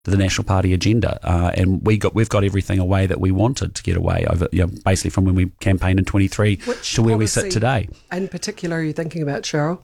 the National Party agenda, and we've got everything away that we wanted to get away over, basically from when we campaigned in 23 to where we sit today. In particular, are you thinking about, Cheryl?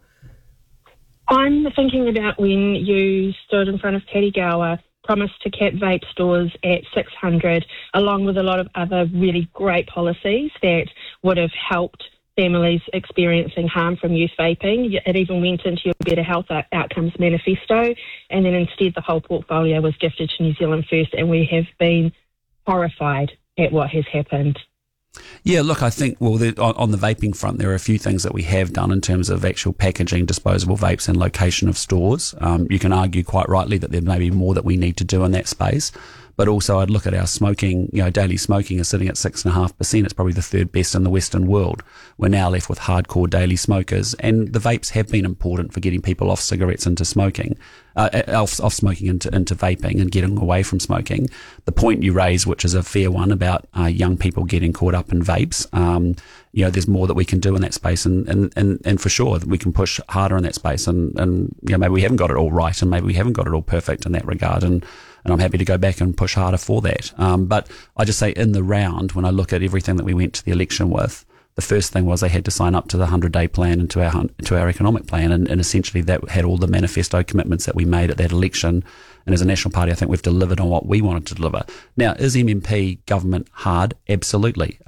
I'm thinking about when you stood in front of Paddy Gower, promised to cap vape stores at 600, along with a lot of other really great policies that would have helped families experiencing harm from youth vaping. It even went into your Better Health Outcomes Manifesto, and then instead the whole portfolio was gifted to New Zealand First, and we have been horrified at what has happened. Yeah, look, I think, on the vaping front, there are a few things that we have done in terms of actual packaging disposable vapes and location of stores. You can argue quite rightly that there may be more that we need to do in that space. But also I'd look at our smoking, daily smoking is sitting at 6.5%. It's probably the third best in the Western world. We're now left with hardcore daily smokers, and the vapes have been important for getting people off cigarettes into smoking, off smoking into vaping and getting away from smoking. The point you raise, which is a fair one about young people getting caught up in vapes, there's more that we can do in that space, and for sure we can push harder in that space, and maybe we haven't got it all right, and maybe we haven't got it all perfect in that regard, and I'm happy to go back and push harder for that. But I just say in the round, when I look at everything that we went to the election with, the first thing was they had to sign up to the 100-day plan and to our economic plan, and essentially that had all the manifesto commitments that we made at that election. And as a National Party, I think we've delivered on what we wanted to deliver. Now, is MMP government hard? Absolutely.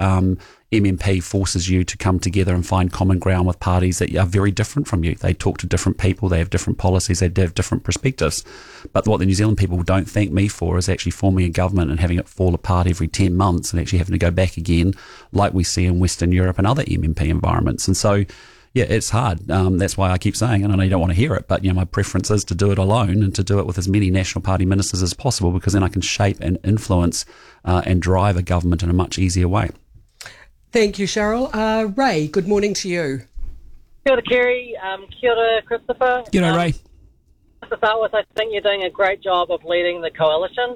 MMP forces you to come together and find common ground with parties that are very different from you. They talk to different people, they have different policies, they have different perspectives. But what the New Zealand people don't thank me for is actually forming a government and having it fall apart every 10 months and actually having to go back again, like we see in Western Europe and other MMP environments. And so, yeah, it's hard. That's why I keep saying, and I know you don't want to hear it, but my preference is to do it alone and to do it with as many National Party ministers as possible, because then I can shape and influence and drive a government in a much easier way. Thank you, Cheryl. Ray, good morning to you. Kia ora, Kerry. Kia ora, Christopher. Kia ora, Ray. To start with, I think you're doing a great job of leading the coalition.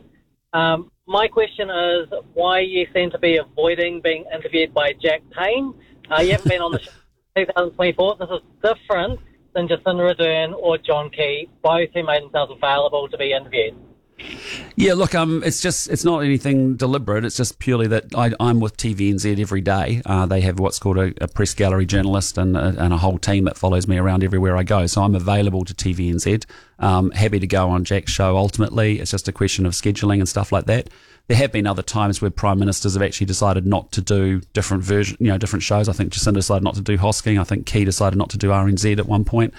My question is why you seem to be avoiding being interviewed by Jack Tame. You haven't been on the show in 2024. This is different than Jacinda Ardern or John Key, both who made themselves available to be interviewed. Yeah, look, it's not anything deliberate. It's just purely that I'm with TVNZ every day. They have what's called a press gallery journalist and a whole team that follows me around everywhere I go. So I'm available to TVNZ. Happy to go on Jack's show. Ultimately, it's just a question of scheduling and stuff like that. There have been other times where prime ministers have actually decided not to do different different shows. I think Jacinda decided not to do Hosking. I think Key decided not to do RNZ at one point.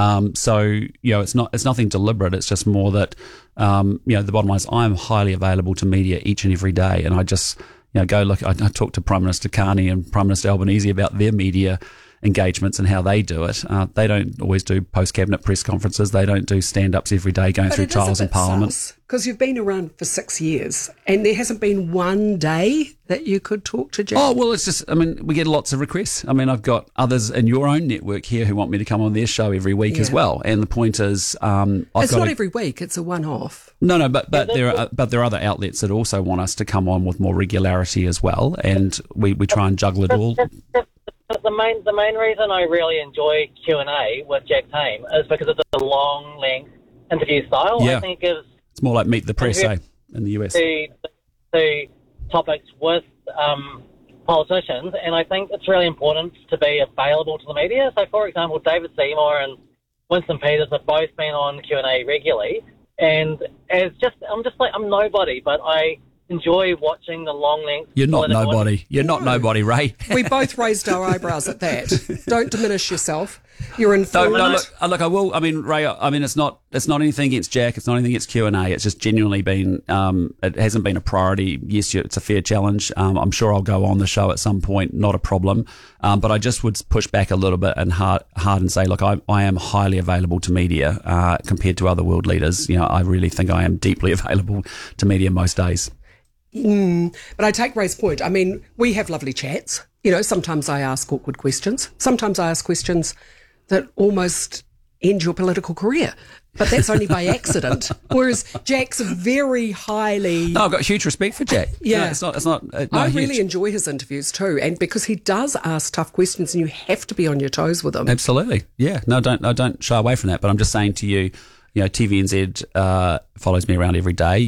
It's nothing deliberate. It's just more that, the bottom line is I'm highly available to media each and every day. And I just, go look, I talk to Prime Minister Carney and Prime Minister Albanese about their media engagements and how they do it. They don't always do post-cabinet press conferences. They don't do stand-ups every day going through trials in Parliament. Because you've been around for 6 years and there hasn't been one day that you could talk to Jack. Oh, well, it's just, we get lots of requests. I've got others in your own network here who want me to come on their show every week as well. And the point is, it's not every week, it's a one-off. No, but there are other outlets that also want us to come on with more regularity as well. And we try and juggle it all. The main reason I really enjoy Q&A with Jack Tame is because of the long length interview style. Yeah. I think it's more like Meet the Press, in the US. To topics with politicians, and I think it's really important to be available to the media. So, for example, David Seymour and Winston Peters have both been on Q&A regularly, and I'm nobody, but I enjoy watching the long length. You're not nobody. You're not nobody, Ray. We both raised our eyebrows at that. Don't diminish yourself. You're in. No, look, I will. Ray. It's not anything against Jack. It's not anything against Q&A. It's just genuinely been. It hasn't been a priority. Yes, it's a fair challenge. I'm sure I'll go on the show at some point. Not a problem. But I just would push back a little bit and hard and say, look, I am highly available to media compared to other world leaders. I really think I am deeply available to media most days. But I take Ray's point. We have lovely chats. Sometimes I ask awkward questions. Sometimes I ask questions that almost end your political career. But that's only by accident. Whereas Jack's very highly... No, I've got huge respect for Jack. Yeah. I really enjoy his interviews too. And because he does ask tough questions and you have to be on your toes with him. Absolutely. Yeah. No, don't shy away from that. But I'm just saying to you, TVNZ follows me around every day.